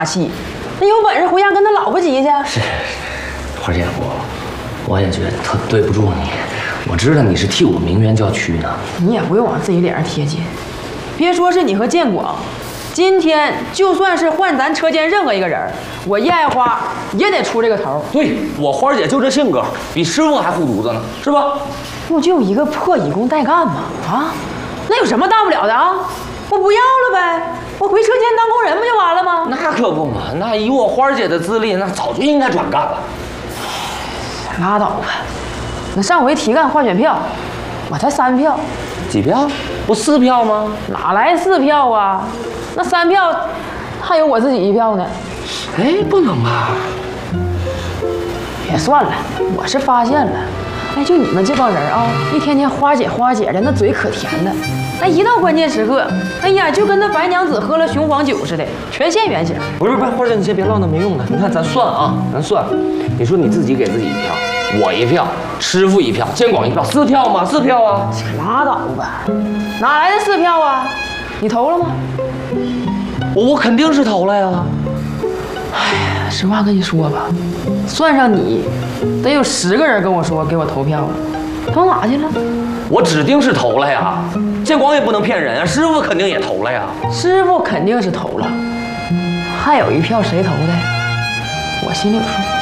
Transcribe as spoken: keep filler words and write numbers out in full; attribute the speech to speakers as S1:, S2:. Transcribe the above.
S1: 气，那有本事回家跟他老婆急去。
S2: 是，花姐，我我也觉得特对不住你，我知道你是替我鸣冤叫屈呢。
S1: 你也不用往自己脸上贴金，别说是你和建广，今天就算是换咱车间任何一个人，我叶爱花也得出这个头。
S2: 对，我花姐就这性格，比师傅还护犊子呢，是吧？
S1: 不就一个破以工代干吗？啊，那有什么大不了的啊？我不要了呗，我回车间当工人不就完了吗？
S2: 那可不嘛，那以我花姐的资历，那早就应该转干了。
S1: 拉倒吧，那上回提干换选票，我才三票，
S2: 几票？不四票吗？
S1: 哪来四票啊？那三票还有我自己一票呢。
S2: 哎，不能吧？
S1: 也算了，我是发现了。哎，就你们这帮人啊，一天天花姐花姐的，那嘴可甜了。那一到关键时刻，哎呀，就跟那白娘子喝了雄黄酒似的，全现原形。
S2: 不是不是，花姐，你先别唠那没用的。你看咱算啊，咱算，你说你自己给自己一票，我一票，师傅一票，监广一票，四票吗？四票啊！
S1: 拉倒吧，哪来的四票啊？你投了吗？
S2: 我我肯定是投了呀。
S1: 哎呀，实话跟你说吧，算上你，得有十个人跟我说给我投票了，投哪去了？
S2: 我指定是投了呀，监广也不能骗人啊，师傅肯定也投了呀。
S1: 师傅肯定是投了，还有一票谁投的？我心里有数。